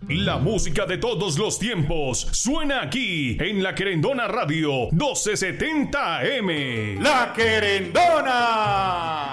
La música de todos los tiempos suena aquí en La Querendona Radio 1270 AM. La Querendona.